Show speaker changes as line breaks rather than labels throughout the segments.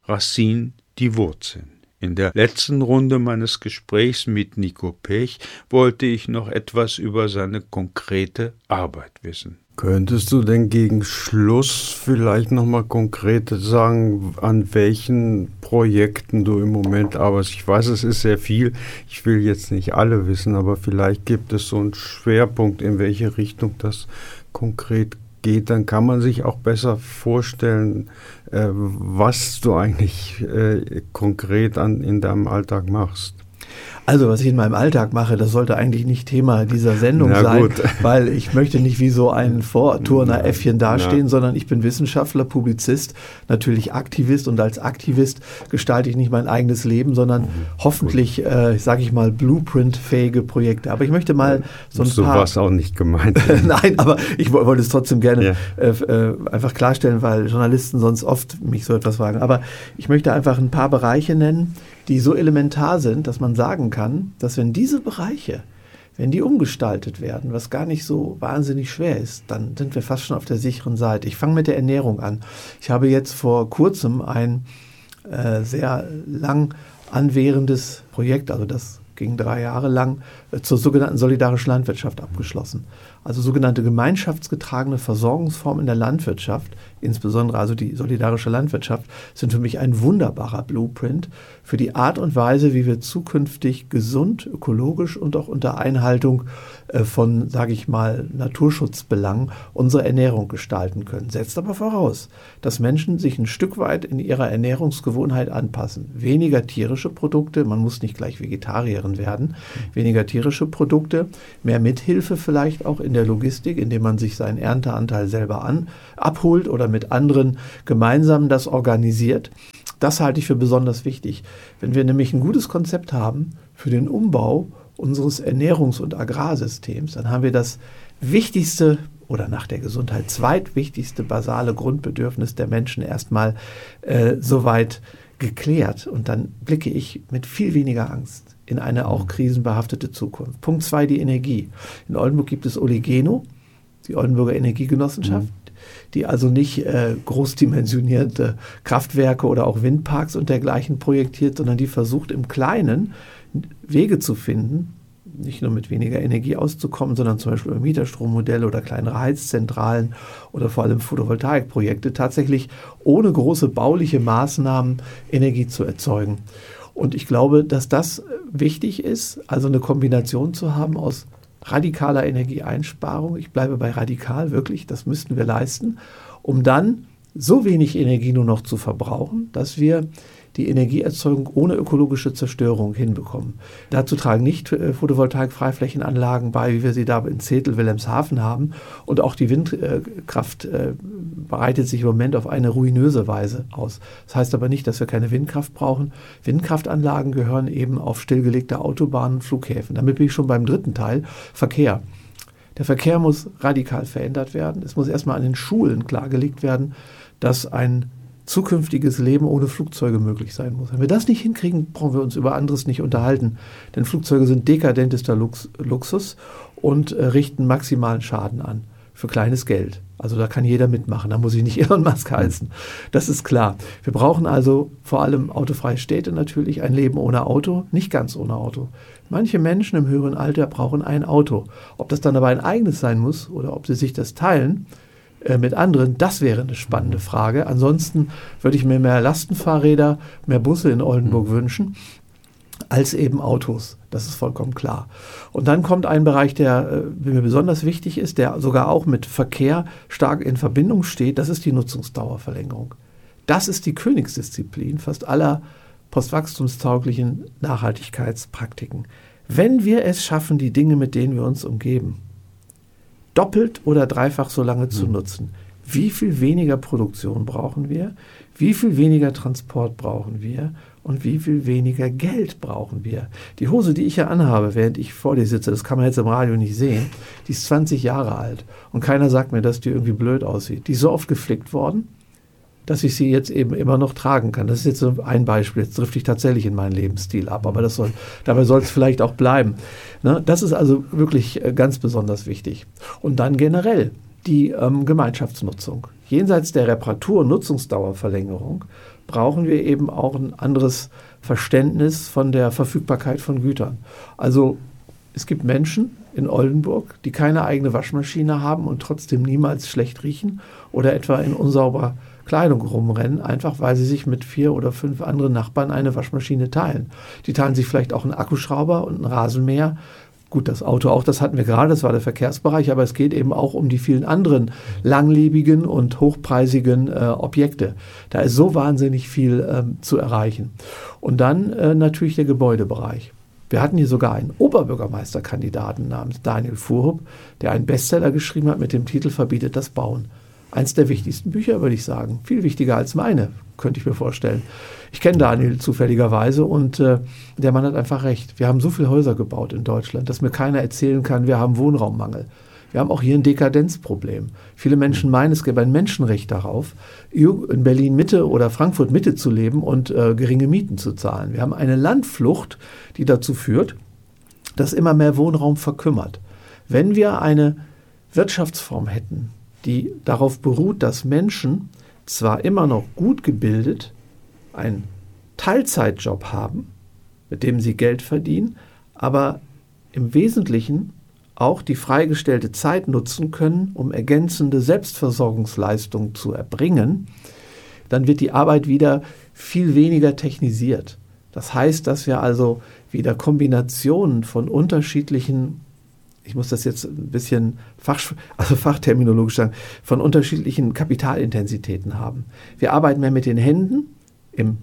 Racine die Wurzeln. In der letzten Runde meines Gesprächs mit Nico Pech wollte ich noch etwas über seine konkrete Arbeit wissen.
Könntest du denn gegen Schluss vielleicht nochmal konkret sagen, an welchen Projekten du im Moment arbeitest? Ich weiß, es ist sehr viel. Ich will jetzt nicht alle wissen, aber vielleicht gibt es so einen Schwerpunkt, in welche Richtung das konkret geht. Dann kann man sich auch besser vorstellen, was du eigentlich konkret in deinem Alltag machst.
Also, was ich in meinem Alltag mache, das sollte eigentlich nicht Thema dieser Sendung sein, weil ich möchte nicht wie so ein Vorturner-Äffchen dastehen, sondern ich bin Wissenschaftler, Publizist, natürlich Aktivist, und als Aktivist gestalte ich nicht mein eigenes Leben, sondern hoffentlich, sage ich mal, Blueprint-fähige Projekte. Aber ich möchte mal so ein paar...
So war es auch nicht gemeint.
Nein, aber ich wollte es trotzdem gerne einfach klarstellen, weil Journalisten sonst oft mich so etwas fragen. Aber ich möchte einfach ein paar Bereiche nennen, die so elementar sind, dass man sagen kann, dass wenn diese Bereiche, wenn die umgestaltet werden, was gar nicht so wahnsinnig schwer ist, dann sind wir fast schon auf der sicheren Seite. Ich fange mit der Ernährung an. Ich habe jetzt vor kurzem ein sehr lang anwährendes Projekt, also das ging 3 Jahre lang, zur sogenannten solidarischen Landwirtschaft abgeschlossen. Also sogenannte gemeinschaftsgetragene Versorgungsformen in der Landwirtschaft, insbesondere also die solidarische Landwirtschaft, sind für mich ein wunderbarer Blueprint für die Art und Weise, wie wir zukünftig gesund, ökologisch und auch unter Einhaltung von, sage ich mal, Naturschutzbelangen unsere Ernährung gestalten können. Setzt aber voraus, dass Menschen sich ein Stück weit in ihrer Ernährungsgewohnheit anpassen. Weniger tierische Produkte, man muss nicht gleich Vegetarierin werden, weniger tierische Produkte, mehr Mithilfe vielleicht auch in der Logistik, indem man sich seinen Ernteanteil selber abholt oder mit anderen gemeinsam das organisiert. Das halte ich für besonders wichtig. Wenn wir nämlich ein gutes Konzept haben für den Umbau unseres Ernährungs- und Agrarsystems, dann haben wir das wichtigste oder nach der Gesundheit zweitwichtigste basale Grundbedürfnis der Menschen erstmal soweit geklärt. Und dann blicke ich mit viel weniger Angst in eine auch krisenbehaftete Zukunft. Punkt 2, die Energie. In Oldenburg gibt es Oligeno, die Oldenburger Energiegenossenschaft, die also nicht großdimensionierte Kraftwerke oder auch Windparks und dergleichen projektiert, sondern die versucht im Kleinen Wege zu finden, nicht nur mit weniger Energie auszukommen, sondern zum Beispiel über Mieterstrommodelle oder kleinere Heizzentralen oder vor allem Photovoltaikprojekte tatsächlich ohne große bauliche Maßnahmen Energie zu erzeugen. Und ich glaube, dass das wichtig ist, also eine Kombination zu haben aus radikaler Energieeinsparung. Ich bleibe bei radikal, wirklich, das müssten wir leisten, um dann so wenig Energie nur noch zu verbrauchen, dass wir die Energieerzeugung ohne ökologische Zerstörung hinbekommen. Dazu tragen nicht Photovoltaik-Freiflächenanlagen bei, wie wir sie da in Zetel, Wilhelmshaven haben. Und auch die Windkraft breitet sich im Moment auf eine ruinöse Weise aus. Das heißt aber nicht, dass wir keine Windkraft brauchen. Windkraftanlagen gehören eben auf stillgelegte Autobahnen und Flughäfen. Damit bin ich schon beim dritten Teil, Verkehr. Der Verkehr muss radikal verändert werden. Es muss erstmal an den Schulen klargelegt werden, dass ein zukünftiges Leben ohne Flugzeuge möglich sein muss. Wenn wir das nicht hinkriegen, brauchen wir uns über anderes nicht unterhalten. Denn Flugzeuge sind dekadentester Luxus und richten maximalen Schaden an für kleines Geld. Also da kann jeder mitmachen, da muss ich nicht Elon Musk heißen. Das ist klar. Wir brauchen also vor allem autofreie Städte natürlich, ein Leben ohne Auto, nicht ganz ohne Auto. Manche Menschen im höheren Alter brauchen ein Auto. Ob das dann aber ein eigenes sein muss oder ob sie sich das teilen mit anderen, das wäre eine spannende Frage. Ansonsten würde ich mir mehr Lastenfahrräder, mehr Busse in Oldenburg wünschen, als eben Autos. Das ist vollkommen klar. Und dann kommt ein Bereich, der mir besonders wichtig ist, der sogar auch mit Verkehr stark in Verbindung steht. Das ist die Nutzungsdauerverlängerung. Das ist die Königsdisziplin fast aller postwachstumstauglichen Nachhaltigkeitspraktiken. Wenn wir es schaffen, die Dinge, mit denen wir uns umgeben, doppelt oder dreifach so lange zu nutzen, wie viel weniger Produktion brauchen wir, wie viel weniger Transport brauchen wir und wie viel weniger Geld brauchen wir. Die Hose, die ich ja anhabe, während ich vor dir sitze, das kann man jetzt im Radio nicht sehen, die ist 20 Jahre alt und keiner sagt mir, dass die irgendwie blöd aussieht. Die ist so oft geflickt worden, dass ich sie jetzt eben immer noch tragen kann. Das ist jetzt so ein Beispiel. Jetzt drifte ich tatsächlich in meinen Lebensstil ab, aber dabei soll es vielleicht auch bleiben. Ne? Das ist also wirklich ganz besonders wichtig. Und dann generell die Gemeinschaftsnutzung. jenseits der Reparatur- und Nutzungsdauerverlängerung brauchen wir eben auch ein anderes Verständnis von der Verfügbarkeit von Gütern. Also es gibt Menschen in Oldenburg, die keine eigene Waschmaschine haben und trotzdem niemals schlecht riechen oder etwa in unsauberer Kleidung rumrennen, einfach weil sie sich mit 4 oder 5 anderen Nachbarn eine Waschmaschine teilen. Die teilen sich vielleicht auch einen Akkuschrauber und einen Rasenmäher. Gut, das Auto auch, das hatten wir gerade, das war der Verkehrsbereich, aber es geht eben auch um die vielen anderen langlebigen und hochpreisigen Objekte. Da ist so wahnsinnig viel zu erreichen. Und dann natürlich der Gebäudebereich. Wir hatten hier sogar einen Oberbürgermeisterkandidaten namens Daniel Fuhrhupp, der einen Bestseller geschrieben hat mit dem Titel Verbietet das Bauen. Eins der wichtigsten Bücher, würde ich sagen. Viel wichtiger als meine, könnte ich mir vorstellen. Ich kenne Daniel zufälligerweise und der Mann hat einfach recht. Wir haben so viele Häuser gebaut in Deutschland, dass mir keiner erzählen kann, wir haben Wohnraummangel. Wir haben auch hier ein Dekadenzproblem. Viele Menschen meinen, es gäbe ein Menschenrecht darauf, in Berlin-Mitte oder Frankfurt-Mitte zu leben und geringe Mieten zu zahlen. Wir haben eine Landflucht, die dazu führt, dass immer mehr Wohnraum verkümmert. Wenn wir eine Wirtschaftsform hätten, die darauf beruht, dass Menschen zwar immer noch gut gebildet einen Teilzeitjob haben, mit dem sie Geld verdienen, aber im Wesentlichen auch die freigestellte Zeit nutzen können, um ergänzende Selbstversorgungsleistungen zu erbringen, dann wird die Arbeit wieder viel weniger technisiert. Das heißt, dass wir also wieder Kombinationen von unterschiedlichen, ich muss das jetzt ein bisschen fachterminologisch sagen, von unterschiedlichen Kapitalintensitäten haben. Wir arbeiten mehr mit den Händen im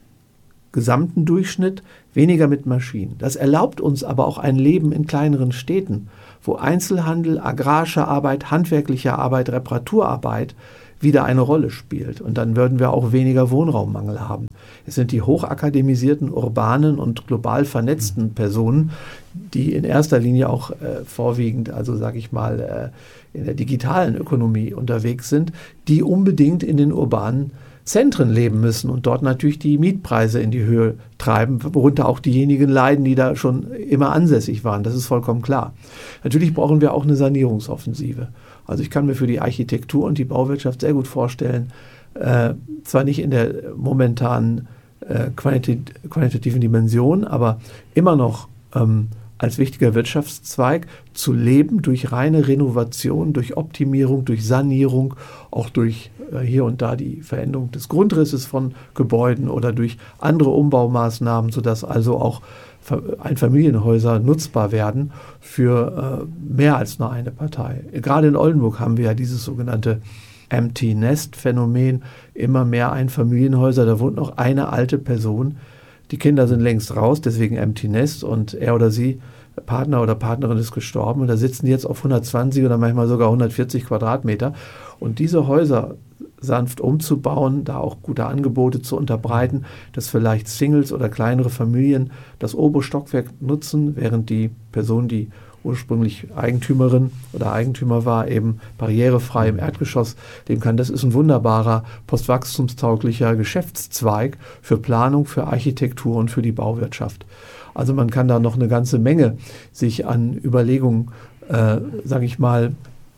gesamten Durchschnitt, weniger mit Maschinen. Das erlaubt uns aber auch ein Leben in kleineren Städten, wo Einzelhandel, agrarische Arbeit, handwerkliche Arbeit, Reparaturarbeit wieder eine Rolle spielt. Und dann würden wir auch weniger Wohnraummangel haben. Es sind die hochakademisierten, urbanen und global vernetzten Personen, die in erster Linie auch vorwiegend, also sage ich mal, in der digitalen Ökonomie unterwegs sind, die unbedingt in den urbanen Zentren leben müssen und dort natürlich die Mietpreise in die Höhe treiben, worunter auch diejenigen leiden, die da schon immer ansässig waren. Das ist vollkommen klar. Natürlich brauchen wir auch eine Sanierungsoffensive. Also ich kann mir für die Architektur und die Bauwirtschaft sehr gut vorstellen, zwar nicht in der momentanen quantitativen Dimension, aber immer noch als wichtiger Wirtschaftszweig zu leben durch reine Renovation, durch Optimierung, durch Sanierung, auch durch hier und da die Veränderung des Grundrisses von Gebäuden oder durch andere Umbaumaßnahmen, sodass also auch Einfamilienhäuser nutzbar werden für mehr als nur eine Partei. Gerade in Oldenburg haben wir ja dieses sogenannte Empty Nest Phänomen, immer mehr Einfamilienhäuser, da wohnt noch eine alte Person. Die Kinder sind längst raus, deswegen Empty Nest und er oder sie, Partner oder Partnerin ist gestorben und da sitzen die jetzt auf 120 oder manchmal sogar 140 Quadratmeter. Und diese Häuser sanft umzubauen, da auch gute Angebote zu unterbreiten, dass vielleicht Singles oder kleinere Familien das obere Stockwerk nutzen, während die Person, die ursprünglich Eigentümerin oder Eigentümer war, eben barrierefrei im Erdgeschoss leben kann. Das ist ein wunderbarer, postwachstumstauglicher Geschäftszweig für Planung, für Architektur und für die Bauwirtschaft. Also man kann da noch eine ganze Menge sich an Überlegungen, sage ich mal,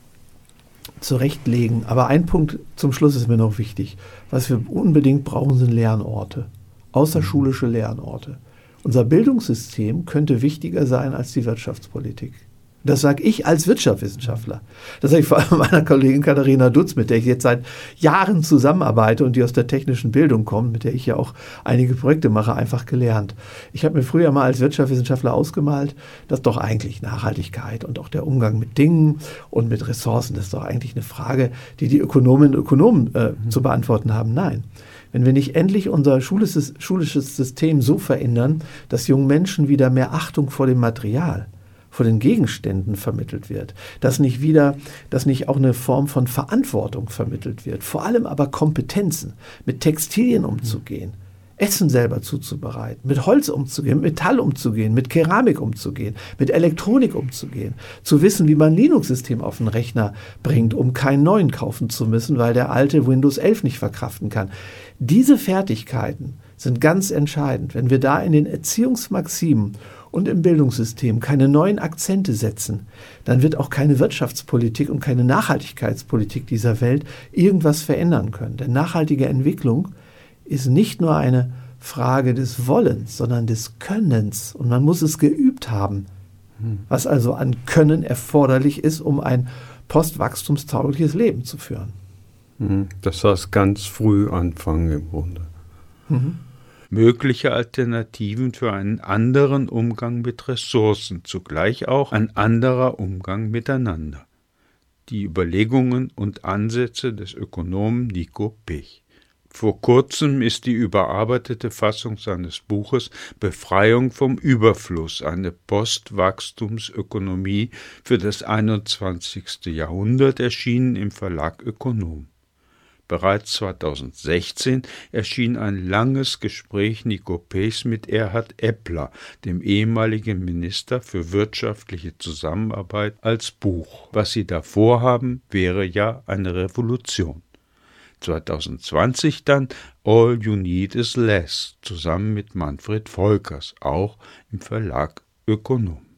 zurechtlegen. Aber ein Punkt zum Schluss ist mir noch wichtig. Was wir unbedingt brauchen, sind Lernorte, außerschulische Lernorte. Unser Bildungssystem könnte wichtiger sein als die Wirtschaftspolitik. Das sage ich als Wirtschaftswissenschaftler. Das sage ich vor allem meiner Kollegin Katharina Dutz, mit der ich jetzt seit Jahren zusammenarbeite und die aus der technischen Bildung kommt, mit der ich ja auch einige Projekte mache, einfach gelernt. Ich habe mir früher mal als Wirtschaftswissenschaftler ausgemalt, dass doch eigentlich Nachhaltigkeit und auch der Umgang mit Dingen und mit Ressourcen, das ist doch eigentlich eine Frage, die Ökonominnen und Ökonomen zu beantworten haben. Nein. Wenn wir nicht endlich unser schulisches System so verändern, dass jungen Menschen wieder mehr Achtung vor dem Material, vor den Gegenständen vermittelt wird, dass nicht auch eine Form von Verantwortung vermittelt wird, vor allem aber Kompetenzen, mit Textilien umzugehen, Essen selber zuzubereiten, mit Holz umzugehen, mit Metall umzugehen, mit Keramik umzugehen, mit Elektronik umzugehen, zu wissen, wie man ein Linux-System auf den Rechner bringt, um keinen neuen kaufen zu müssen, weil der alte Windows 11 nicht verkraften kann. Diese Fertigkeiten sind ganz entscheidend. Wenn wir da in den Erziehungsmaximen und im Bildungssystem keine neuen Akzente setzen, dann wird auch keine Wirtschaftspolitik und keine Nachhaltigkeitspolitik dieser Welt irgendwas verändern können. Denn nachhaltige Entwicklung ist nicht nur eine Frage des Wollens, sondern des Könnens. Und man muss es geübt haben, was also an Können erforderlich ist, um ein postwachstumstaugliches Leben zu führen.
Das heißt, ganz früh anfangen im Grunde.
Mögliche Alternativen für einen anderen Umgang mit Ressourcen, zugleich auch ein anderer Umgang miteinander. Die Überlegungen und Ansätze des Ökonomen Nico Pech. Vor kurzem ist die überarbeitete Fassung seines Buches »Befreiung vom Überfluss. Eine Postwachstumsökonomie für das 21. Jahrhundert« erschienen im Verlag Ökonom. Bereits 2016 erschien ein langes Gespräch Nico Pechs mit Erhard Eppler, dem ehemaligen Minister für wirtschaftliche Zusammenarbeit, als Buch. Was sie da vorhaben, wäre ja eine Revolution. 2020 dann All You Need Is Less, zusammen mit Manfred Volkers, auch im Verlag Ökonom.